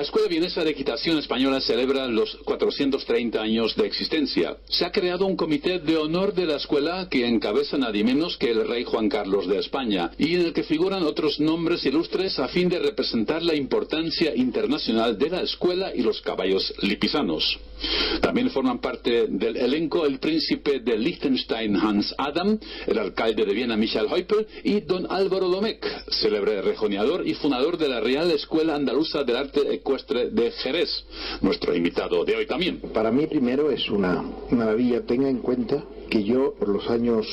Escuela Vienesa de Equitación Española celebra los 430 años de existencia. Se ha creado un comité de honor de la escuela que encabeza nadie menos que el rey Juan Carlos de España y en el que figuran otros nombres ilustres a fin de representar la importancia internacional de la escuela y los caballos lipizanos. También forman parte del elenco el príncipe de Liechtenstein Hans Adam, el alcalde de Viena Michael Heupel y don Álvaro Domecq, célebre rejoneador y fundador de la Real Escuela Andaluza del Arte Ecuestre de Jerez, nuestro invitado de hoy también. Para mí primero es una maravilla. Tenga en cuenta que yo por los años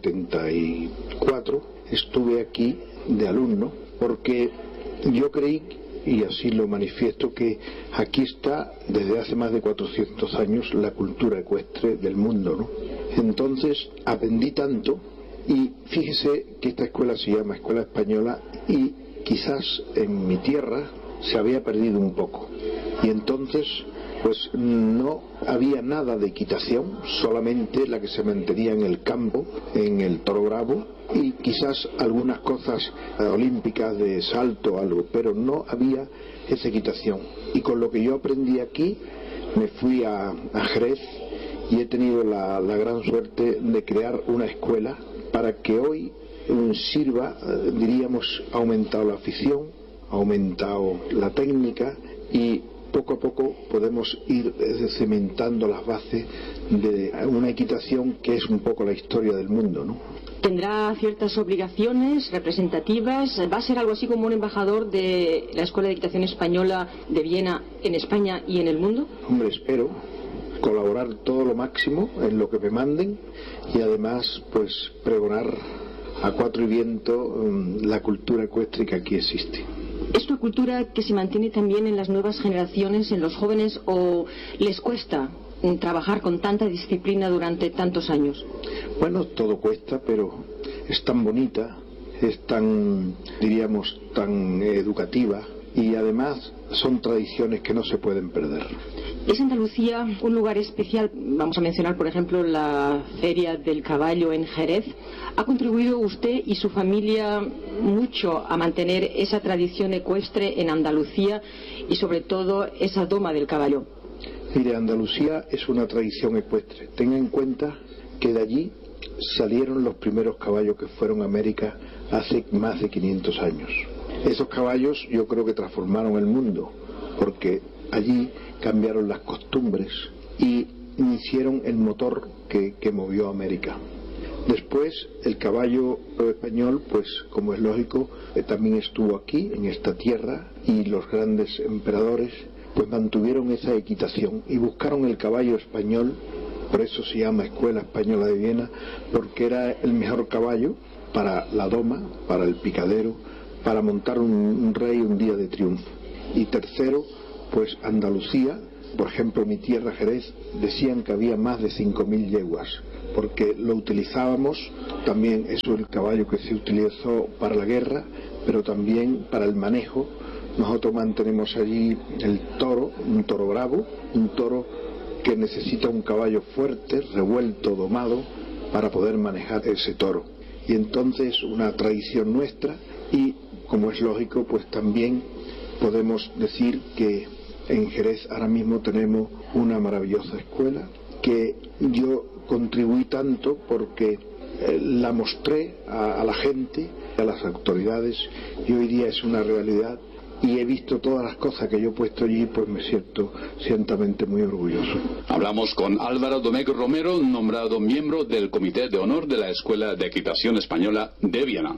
74 estuve aquí de alumno porque yo creí, y así lo manifiesto, que aquí está desde hace más de 400 años la cultura ecuestre del mundo, ¿no? Entonces aprendí tanto y fíjese que esta escuela se llama Escuela Española y quizás en mi tierra se había perdido un poco y entonces pues no había nada de equitación, solamente la que se mantenía en el campo, en el toro bravo y quizás algunas cosas olímpicas de salto, algo, pero no había esa equitación. Y con lo que yo aprendí aquí me fui a Jerez y he tenido la gran suerte de crear una escuela para que hoy sirva, diríamos, ha aumentado la afición, ha aumentado la técnica y poco a poco podemos ir cimentando las bases de una equitación que es un poco la historia del mundo, ¿no? ¿Tendrá ciertas obligaciones representativas? ¿Va a ser algo así como un embajador de la Escuela de Equitación Española de Viena en España y en el mundo? Hombre, espero colaborar todo lo máximo en lo que me manden y además pues pregonar a cuatro y viento la cultura ecuestre que aquí existe. ¿Es una cultura que se mantiene también en las nuevas generaciones, en los jóvenes, o les cuesta trabajar con tanta disciplina durante tantos años? Bueno, todo cuesta, pero es tan bonita, es tan, diríamos, tan educativa y además son tradiciones que no se pueden perder. ¿Es Andalucía un lugar especial? Vamos a mencionar, por ejemplo, la Feria del Caballo en Jerez. ¿Ha contribuido usted y su familia mucho a mantener esa tradición ecuestre en Andalucía y sobre todo esa doma del caballo? Mire, Andalucía es una tradición ecuestre. Tenga en cuenta que de allí salieron los primeros caballos que fueron a América hace más de 500 años. Esos caballos yo creo que transformaron el mundo, porque allí cambiaron las costumbres y hicieron el motor que movió a América. Después el caballo español, pues como es lógico, también estuvo aquí, en esta tierra, y los grandes emperadores pues mantuvieron esa equitación y buscaron el caballo español, por eso se llama Escuela Española de Viena, porque era el mejor caballo para la doma, para el picadero, para montar un rey un día de triunfo. Y tercero, pues Andalucía, por ejemplo mi tierra Jerez, decían que había más de 5.000 yeguas, porque lo utilizábamos también, eso es el caballo que se utilizó para la guerra, pero también para el manejo. Nosotros mantenemos allí el toro, un toro bravo, un toro que necesita un caballo fuerte, revuelto, domado, para poder manejar ese toro. Y entonces una tradición nuestra y, como es lógico, pues también podemos decir que en Jerez ahora mismo tenemos una maravillosa escuela que yo contribuí tanto porque la mostré a la gente, a las autoridades, y hoy día es una realidad y he visto todas las cosas que yo he puesto allí, pues me siento ciertamente muy orgulloso. Hablamos con Álvaro Domecq Romero, nombrado miembro del Comité de Honor de la Escuela de Equitación Española de Viena.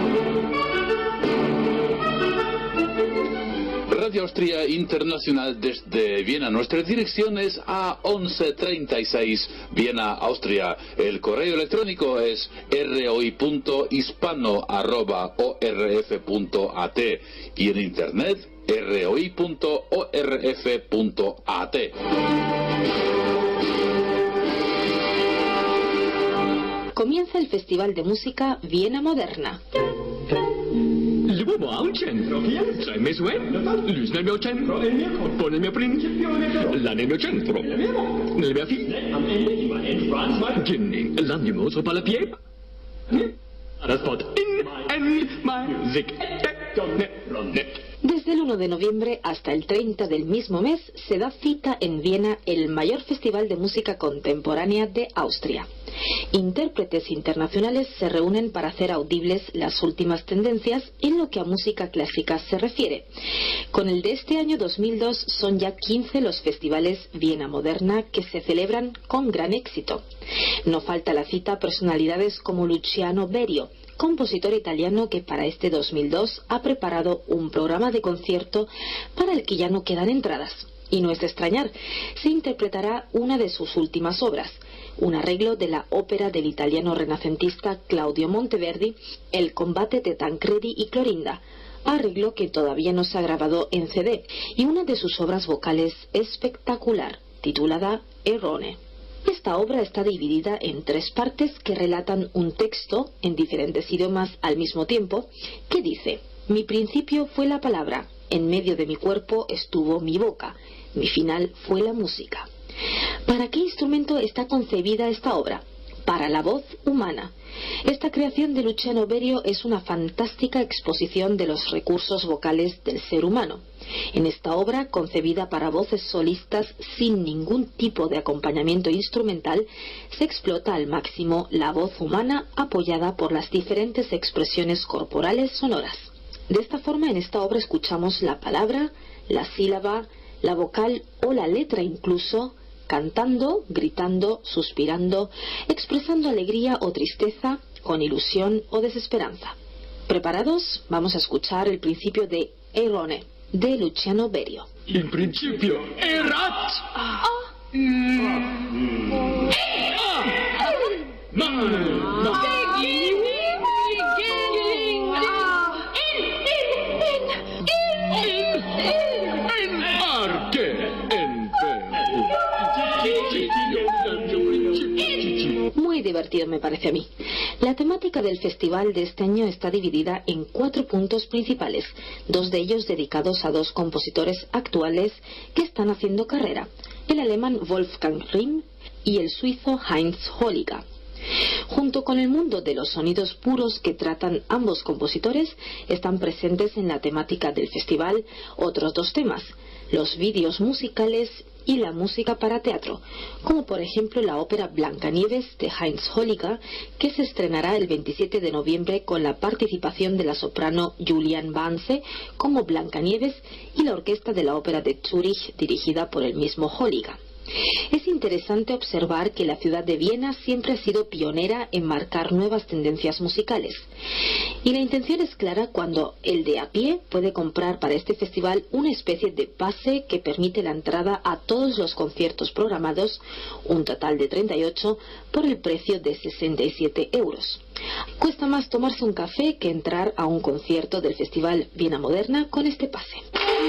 Radio Austria Internacional desde Viena. Nuestra dirección es A1136 Viena, Austria. El correo electrónico es roi.hispano@orf.at y en internet roi.orf.at. Comienza el Festival de Música Viena Moderna. Ljubo al centro, fianza e mesuetto, luz nel mio centro, pone il mio principio, là nel mio centro, nelle mie figlie, Ginny, l'animoso palapiede, Spot in and music. Desde el 1 de noviembre hasta el 30 del mismo mes se da cita en Viena el mayor festival de música contemporánea de Austria. Intérpretes internacionales se reúnen para hacer audibles las últimas tendencias en lo que a música clásica se refiere. Con el de este año 2002 son ya 15 los festivales Viena Moderna que se celebran con gran éxito. No falta la cita a personalidades como Luciano Berio, compositor italiano que para este 2002 ha preparado un programa de concierto para el que ya no quedan entradas. Y no es de extrañar, se interpretará una de sus últimas obras, un arreglo de la ópera del italiano renacentista Claudio Monteverdi, El combate de Tancredi y Clorinda, arreglo que todavía no se ha grabado en CD, y una de sus obras vocales espectacular, titulada Errone. Esta obra está dividida en 3 partes que relatan un texto en diferentes idiomas al mismo tiempo, que dice: mi principio fue la palabra, en medio de mi cuerpo estuvo mi boca, mi final fue la música. ¿Para qué instrumento está concebida esta obra? Para la voz humana. Esta creación de Luciano Berio es una fantástica exposición de los recursos vocales del ser humano. En esta obra, concebida para voces solistas sin ningún tipo de acompañamiento instrumental, se explota al máximo la voz humana apoyada por las diferentes expresiones corporales sonoras. De esta forma, en esta obra escuchamos la palabra, la sílaba, la vocal o la letra incluso, cantando, gritando, suspirando, expresando alegría o tristeza, con ilusión o desesperanza. ¿Preparados? Vamos a escuchar el principio de Errone, de Luciano Berio. In principio erat. Muy divertido me parece a mí. La temática del festival de este año está dividida en 4 puntos principales, 2 de ellos dedicados a 2 compositores actuales que están haciendo carrera, el alemán Wolfgang Rihm y el suizo Heinz Holliger. Junto con el mundo de los sonidos puros que tratan ambos compositores, están presentes en la temática del festival otros 2 temas, los vídeos musicales y la música para teatro, como por ejemplo la ópera Blancanieves de Heinz Holliger, que se estrenará el 27 de noviembre con la participación de la soprano Julian Banse como Blancanieves y la orquesta de la ópera de Zúrich dirigida por el mismo Holliger. Es interesante observar que la ciudad de Viena siempre ha sido pionera en marcar nuevas tendencias musicales. Y la intención es clara cuando el de a pie puede comprar para este festival una especie de pase que permite la entrada a todos los conciertos programados, un total de 38, por el precio de 67 euros. Cuesta más tomarse un café que entrar a un concierto del Festival Viena Moderna con este pase.